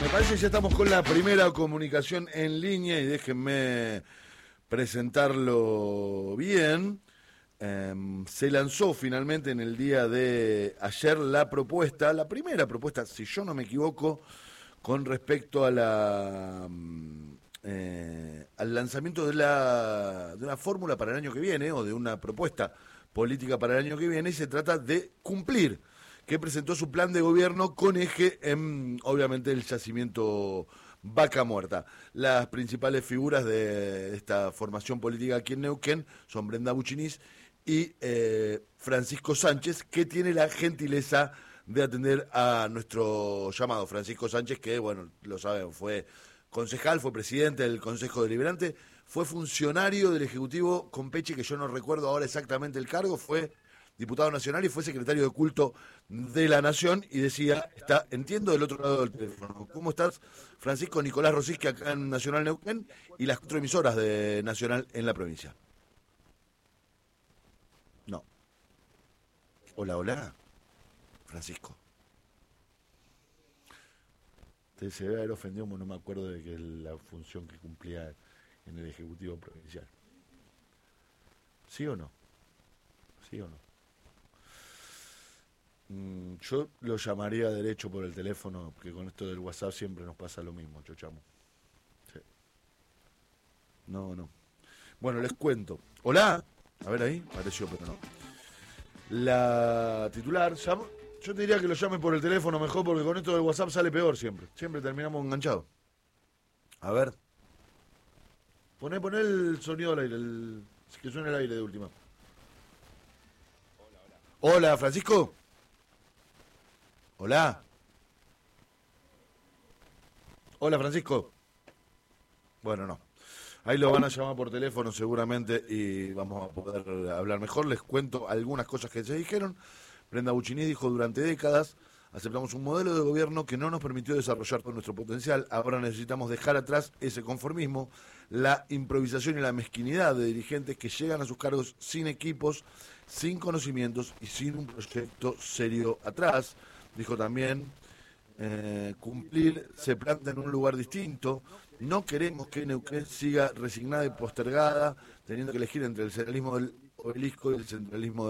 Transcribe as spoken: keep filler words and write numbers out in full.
Me parece que ya estamos con la primera comunicación en línea y déjenme presentarlo bien. Eh, se lanzó finalmente en el día de ayer la propuesta, la primera propuesta, si yo no me equivoco, con respecto a la eh, al lanzamiento de la de una fórmula para el año que viene o de una propuesta política para el año que viene, y se trata de cumplir, que presentó su plan de gobierno con eje en, obviamente, el yacimiento Vaca Muerta. Las principales figuras de esta formación política aquí en Neuquén son Brenda Buchiniz y eh, Francisco Sánchez, que tiene la gentileza de atender a nuestro llamado. Francisco Sánchez, que, bueno, lo saben, fue concejal, fue presidente del Consejo Deliberante, fue funcionario del Ejecutivo Campeche, que yo no recuerdo ahora exactamente el cargo, fue diputado nacional y fue secretario de culto de la Nación, y decía, está, entiendo, del otro lado del teléfono. ¿Cómo estás, Francisco? Nicolás Rosicki, acá en Nacional Neuquén, y las cuatro emisoras de Nacional en la provincia. No. Hola, hola. Francisco. Te se debe haber ofendido, no me acuerdo de que la función que cumplía en el Ejecutivo Provincial. ¿Sí o no? ¿Sí o no? Mm, yo lo llamaría derecho por el teléfono, porque con esto del WhatsApp siempre nos pasa lo mismo, chochamo. Sí. No, no. Bueno, les cuento. Hola. A ver ahí, pareció, pero no. La titular, llama, yo te diría que lo llame por el teléfono mejor, porque con esto del WhatsApp sale peor siempre. Siempre terminamos enganchados. A ver. Poné, poné el sonido al aire, el, que suene el aire de última. Hola, hola. Hola, Francisco. Hola. Hola, Francisco. Bueno, no. Ahí lo van a llamar por teléfono seguramente y vamos a poder hablar mejor. Les cuento algunas cosas que se dijeron. Brenda Buchiniz dijo: durante décadas aceptamos un modelo de gobierno que no nos permitió desarrollar todo nuestro potencial. Ahora necesitamos dejar atrás ese conformismo, la improvisación y la mezquinidad de dirigentes que llegan a sus cargos sin equipos, sin conocimientos y sin un proyecto serio atrás. Dijo también, eh, cumplir se planta en un lugar distinto. No queremos que Neuquén siga resignada y postergada, teniendo que elegir entre el centralismo del Obelisco y el centralismo